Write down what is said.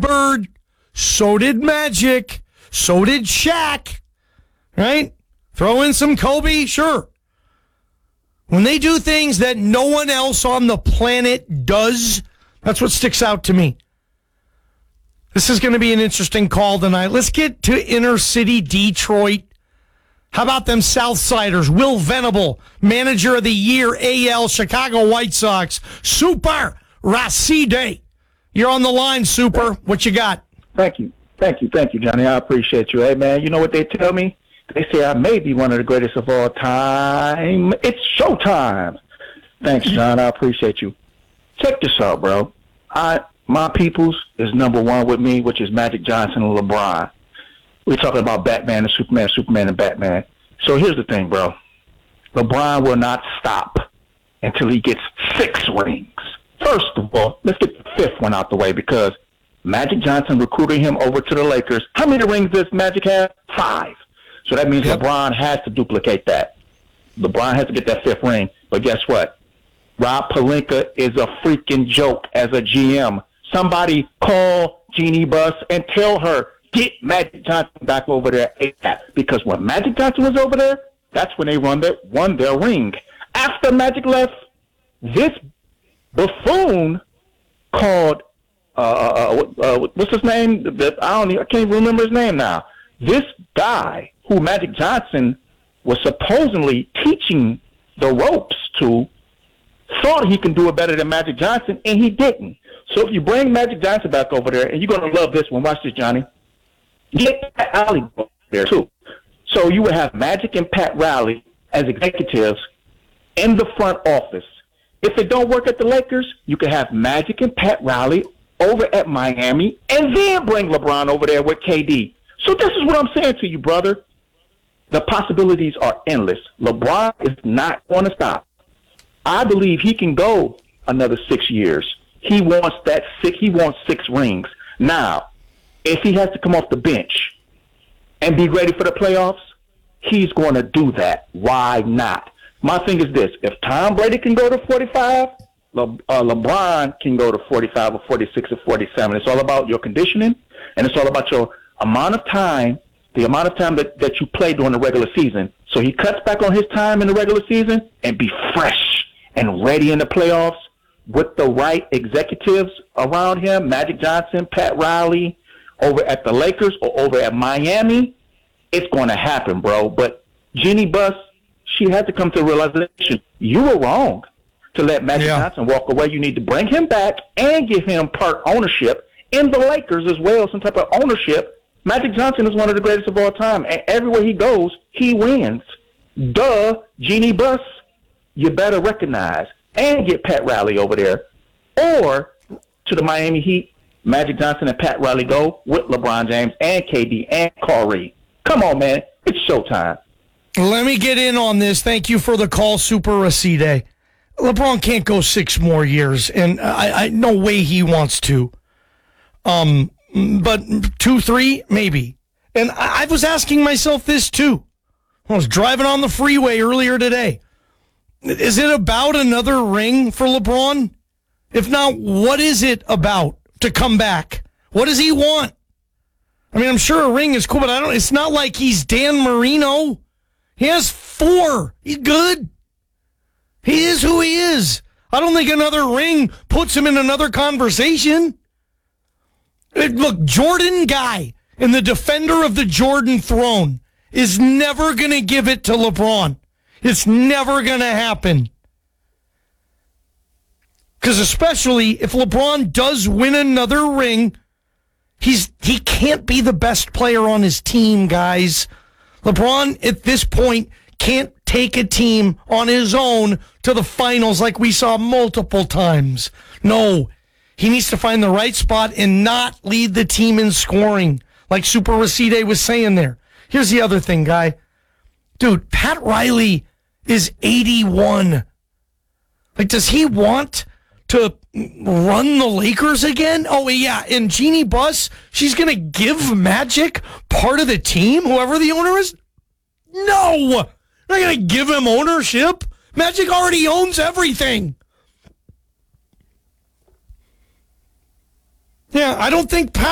Bird. So did Magic. So did Shaq. Right? Throw in some Kobe, sure. When they do things that no one else on the planet does, that's what sticks out to me. This is going to be an interesting call tonight. Let's get to inner city Detroit. How about them Southsiders? Will Venable, Manager of the Year, AL, Chicago White Sox. Super Racide. You're on the line, Super. What you got? Thank you, Johnny. I appreciate you. Hey, man, you know what they tell me? They say I may be one of the greatest of all time. It's showtime. Thanks, John. I appreciate you. Check this out, bro. My peoples is number one with me, which is Magic Johnson and LeBron. We're talking about Batman and Superman, Superman and Batman. So here's the thing, bro. LeBron will not stop until he gets 6 rings. First of all, let's get the 5th one out the way because Magic Johnson recruited him over to the Lakers. How many rings does Magic have? 5. So that means LeBron has to duplicate that. LeBron has to get that 5th ring. But guess what? Rob Pelinka is a freaking joke as a GM. Somebody call Jeannie Buss and tell her, get Magic Johnson back over there ASAP. Because when Magic Johnson was over there, that's when they won their ring. After Magic left, this buffoon called, what's his name? I can't remember his name now. This guy who Magic Johnson was supposedly teaching the ropes to thought he can do it better than Magic Johnson, and he didn't. So if you bring Magic Johnson back over there, and you're going to love this one. Watch this, Johnny. Get Pat Riley there, too. So you would have Magic and Pat Riley as executives in the front office. If it don't work at the Lakers, you could have Magic and Pat Riley over at Miami, and then bring LeBron over there with KD. So this is what I'm saying to you, brother. The possibilities are endless. LeBron is not going to stop. I believe he can go another 6 years. He wants that 6. He wants 6 rings. Now, if he has to come off the bench and be ready for the playoffs, he's going to do that. Why not? My thing is this: if Tom Brady can go to 45, LeBron can go to 45 or 46 or 47. It's all about your conditioning, and it's all about your amount of time, the amount of time that you play during the regular season. So he cuts back on his time in the regular season and be fresh and ready in the playoffs with the right executives around him, Magic Johnson, Pat Riley, over at the Lakers or over at Miami. It's going to happen, bro. But Jeannie Buss, she had to come to a realization. You were wrong to let Magic Johnson walk away. You need to bring him back and give him part ownership in the Lakers as well, some type of ownership. Magic Johnson is one of the greatest of all time, and everywhere he goes, he wins. Duh, Jeannie Buss, you better recognize and get Pat Riley over there. Or to the Miami Heat, Magic Johnson and Pat Riley go with LeBron James and KD and Kyrie. Come on, man. It's showtime. Let me get in on this. Thank you for the call, Super Racide. LeBron can't go 6 more years, and I no way he wants to. But 2, 3, maybe. And I was asking myself this too. I was driving on the freeway earlier today. Is it about another ring for LeBron? If not, what is it about to come back? What does he want? I mean, I'm sure a ring is cool, but it's not like he's Dan Marino. He has 4. He's good. He is who he is. I don't think another ring puts him in another conversation. Look, Jordan Guy and the defender of the Jordan throne is never going to give it to LeBron. It's never going to happen. Because especially if LeBron does win another ring, he can't be the best player on his team, guys. LeBron, at this point, can't take a team on his own to the finals like we saw multiple times. No, he needs to find the right spot and not lead the team in scoring, like Super Racide was saying there. Here's the other thing, guy. Dude, Pat Riley is 81. Like, does he want to run the Lakers again? Oh, yeah, and Jeannie Buss, she's going to give Magic part of the team, whoever the owner is? No! They're not going to give him ownership. Magic already owns everything. Yeah, I don't think Pat